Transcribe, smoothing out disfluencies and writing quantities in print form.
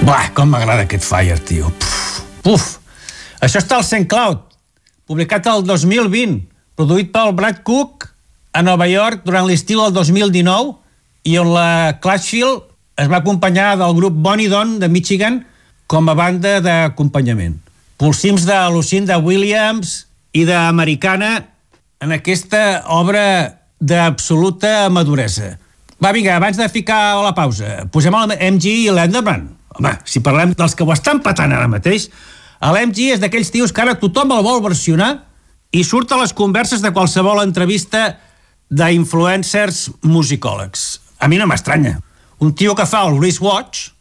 Buah, com m'agrada aquest Fire, tio. Puf. Això està al SoundCloud, publicat el 2020, produït pel Brad Cook a Nova York durant l'estiu del 2019 i on la Clashfield es va acompanyar del grup Bonnie Don de Michigan com a banda d'acompanyament. Pulsims de Lucinda Williams i d'Americana en aquesta obra d'absoluta maduresa. Va, vinga, abans de ficar la pausa, posem el MG i l'Enderman. Home, si parlem dels que ho estan patant ara mateix, l'MG és d'aquells tios que ara tothom el vol versionar i surt a les converses de qualsevol entrevista d'influencers musicòlegs. A mi no m'estranya. Un tio que fa el wristwatch